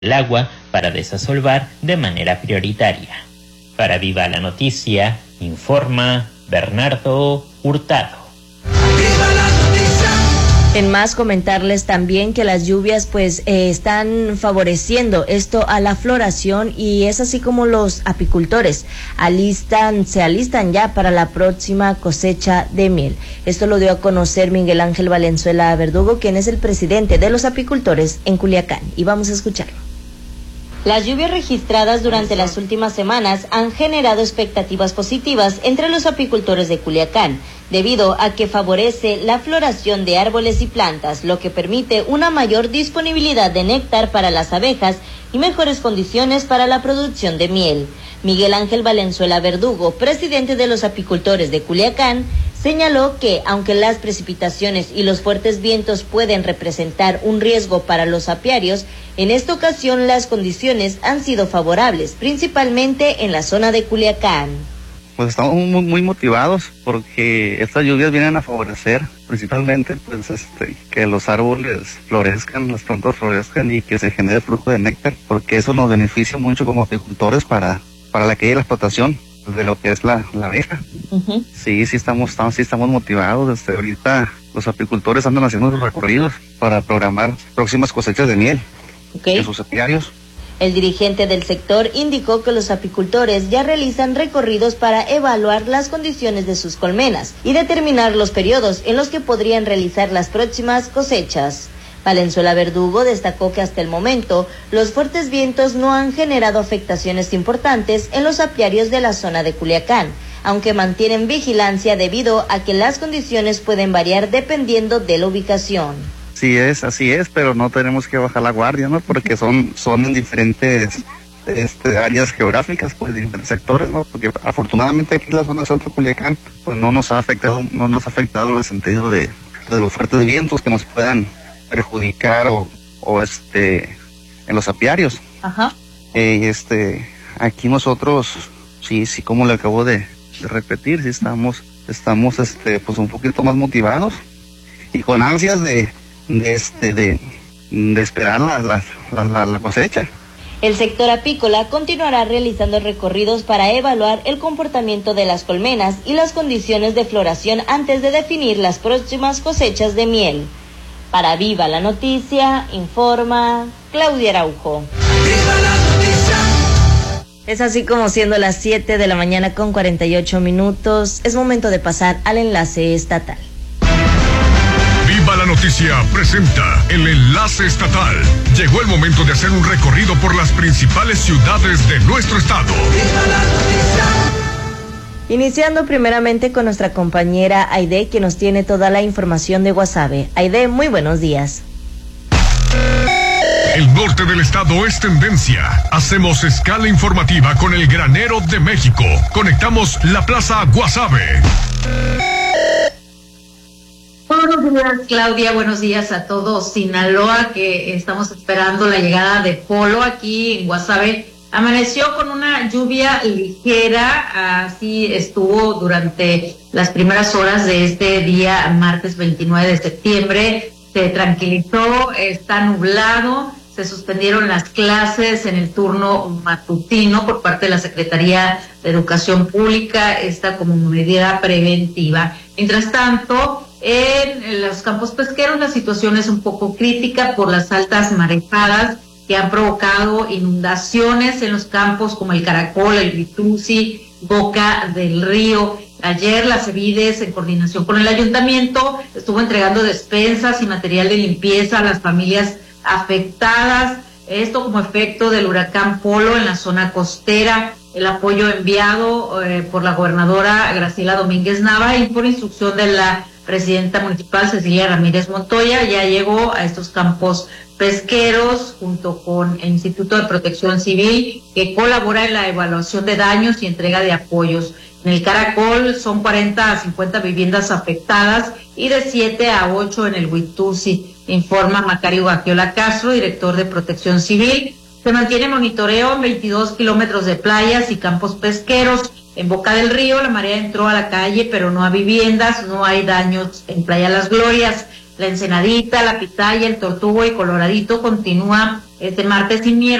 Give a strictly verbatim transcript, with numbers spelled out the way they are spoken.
el agua para desasolvar de manera prioritaria. Para Viva la Noticia, informa Bernardo Hurtado. En más, comentarles también que las lluvias pues eh, están favoreciendo esto a la floración, y es así como los apicultores alistan, se alistan ya para la próxima cosecha de miel. Esto lo dio a conocer Miguel Ángel Valenzuela Verdugo, quien es el presidente de los apicultores en Culiacán, y vamos a escucharlo. Las lluvias registradas durante las últimas semanas han generado expectativas positivas entre los apicultores de Culiacán, debido a que favorece la floración de árboles y plantas, lo que permite una mayor disponibilidad de néctar para las abejas y mejores condiciones para la producción de miel. Miguel Ángel Valenzuela Verdugo, presidente de los apicultores de Culiacán, señaló que, aunque las precipitaciones y los fuertes vientos pueden representar un riesgo para los apiarios, en esta ocasión las condiciones han sido favorables, principalmente en la zona de Culiacán. Pues estamos muy, muy motivados porque estas lluvias vienen a favorecer principalmente pues este que los árboles florezcan, las plantas florezcan y que se genere flujo de néctar, porque eso nos beneficia mucho como apicultores para, para la que haya la explotación de lo que es la, la abeja. Uh-huh. Sí, sí estamos, estamos, sí estamos motivados. Este, ahorita los apicultores andan haciendo los recorridos para programar próximas cosechas de miel okay. en sus apiarios. El dirigente del sector indicó que los apicultores ya realizan recorridos para evaluar las condiciones de sus colmenas y determinar los periodos en los que podrían realizar las próximas cosechas. Valenzuela Verdugo destacó que hasta el momento los fuertes vientos no han generado afectaciones importantes en los apiarios de la zona de Culiacán, aunque mantienen vigilancia debido a que las condiciones pueden variar dependiendo de la ubicación. Sí es, así es, pero no tenemos que bajar la guardia, ¿no? Porque son, son en diferentes este, áreas geográficas, pues, diferentes sectores, ¿no? Porque afortunadamente aquí en la zona centro de Culiacán, pues no nos ha afectado, no nos ha afectado en el sentido de, de los fuertes vientos que nos puedan perjudicar o, o este, en los apiarios. Ajá. Eh, este, aquí nosotros, sí, sí, como le acabo de, de repetir, sí estamos, estamos, este, pues un poquito más motivados y con ansias de de este de, de esperar la, la, la, la cosecha. El sector apícola continuará realizando recorridos para evaluar el comportamiento de las colmenas y las condiciones de floración antes de definir las próximas cosechas de miel. Para Viva la Noticia, informa Claudia Araujo. ¡Viva la noticia! Es así como siendo las siete de la mañana con cuarenta y ocho minutos, es momento de pasar al enlace estatal. Viva la Noticia presenta el enlace estatal. Llegó el momento de hacer un recorrido por las principales ciudades de nuestro estado. Viva la Noticia. Iniciando primeramente con nuestra compañera Aide, que nos tiene toda la información de Guasave. Aide, muy buenos días. El norte del estado es tendencia. Hacemos escala informativa con el granero de México. Conectamos la Plaza Guasave. Buenos días, Claudia, buenos días a todos. Sinaloa, que estamos esperando la llegada de Polo aquí en Guasave. Amaneció con una lluvia ligera, así estuvo durante las primeras horas de este día, martes veintinueve de septiembre. Se tranquilizó, está nublado, se suspendieron las clases en el turno matutino por parte de la Secretaría de Educación Pública, esta como medida preventiva. Mientras tanto, en los campos pesqueros la situación es un poco crítica por las altas marejadas que han provocado inundaciones en los campos como el Caracol, el Witusi, Boca del Río. Ayer la Cevides, en coordinación con el ayuntamiento, estuvo entregando despensas y material de limpieza a las familias afectadas, esto como efecto del huracán Polo en la zona costera. El apoyo enviado eh, por la gobernadora Graciela Domínguez Nava y por instrucción de la presidenta municipal Cecilia Ramírez Montoya ya llegó a estos campos pesqueros junto con el Instituto de Protección Civil, que colabora en la evaluación de daños y entrega de apoyos. En el Caracol son cuarenta a cincuenta viviendas afectadas y de siete a ocho en el Witusi, informa Macario Gagiola Castro, director de Protección Civil. Se mantiene monitoreo en veintidós kilómetros de playas y campos pesqueros. En Boca del Río la marea entró a la calle, pero no a viviendas, no hay daños en Playa Las Glorias. La Ensenadita, la Pitaya, el Tortugo y Coloradito continúa este martes y miércoles.